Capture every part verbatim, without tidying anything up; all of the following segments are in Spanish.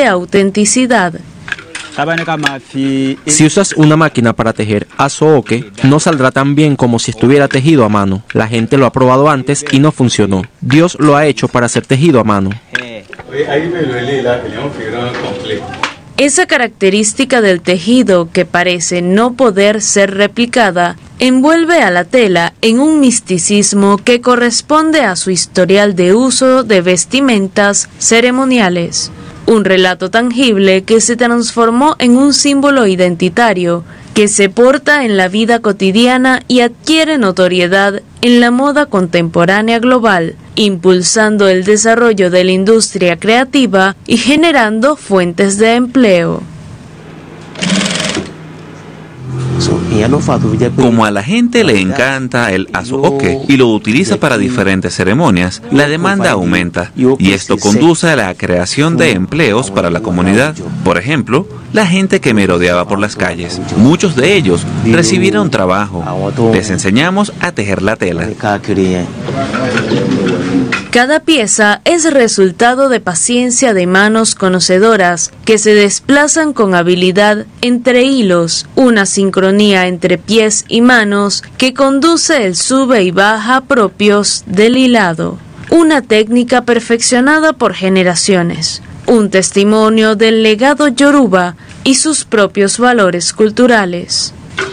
autenticidad. Si usas una máquina para tejer aso-oke, no saldrá tan bien como si estuviera tejido a mano. La gente lo ha probado antes y no funcionó. Dios lo ha hecho para ser tejido a mano. Esa característica del tejido que parece no poder ser replicada envuelve a la tela en un misticismo que corresponde a su historial de uso de vestimentas ceremoniales. Un relato tangible que se transformó en un símbolo identitario que se porta en la vida cotidiana y adquiere notoriedad en la moda contemporánea global, impulsando el desarrollo de la industria creativa y generando fuentes de empleo. Como a la gente le encanta el aso-oke y lo utiliza para diferentes ceremonias, la demanda aumenta y esto conduce a la creación de empleos para la comunidad. Por ejemplo, la gente que merodeaba por las calles. Muchos de ellos recibieron trabajo. Les enseñamos a tejer la tela. Cada pieza es resultado de paciencia de manos conocedoras que se desplazan con habilidad entre hilos, una sincronía entre pies y manos que conduce el sube y baja propios del hilado. Una técnica perfeccionada por generaciones, un testimonio del legado yoruba y sus propios valores culturales.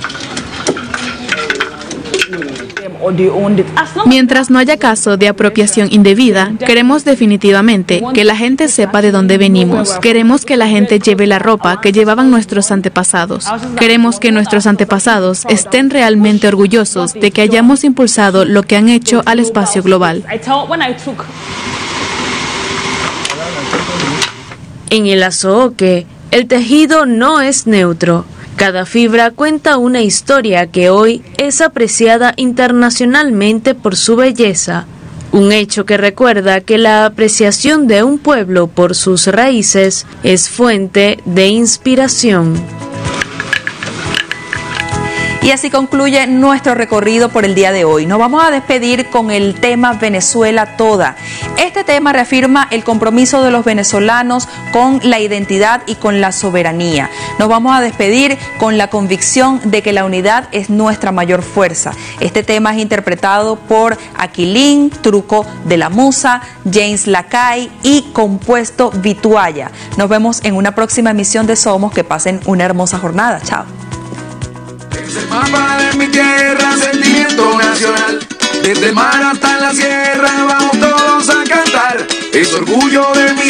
Mientras no haya caso de apropiación indebida, queremos definitivamente que la gente sepa de dónde venimos. Queremos que la gente lleve la ropa que llevaban nuestros antepasados. Queremos que nuestros antepasados estén realmente orgullosos de que hayamos impulsado lo que han hecho al espacio global. En el aso-oke, el tejido no es neutro. Cada fibra cuenta una historia que hoy es apreciada internacionalmente por su belleza, un hecho que recuerda que la apreciación de un pueblo por sus raíces es fuente de inspiración. Y así concluye nuestro recorrido por el día de hoy. Nos vamos a despedir con el tema Venezuela Toda. Este tema reafirma el compromiso de los venezolanos con la identidad y con la soberanía. Nos vamos a despedir con la convicción de que la unidad es nuestra mayor fuerza. Este tema es interpretado por Aquilín, Truco de la Musa, James Lacay y compuesto Vitualla. Nos vemos en una próxima emisión de Somos. Que pasen una hermosa jornada. Chao. Es el mapa de mi tierra, sentimiento nacional. Desde el mar hasta la sierra, vamos todos a cantar. Es orgullo de mi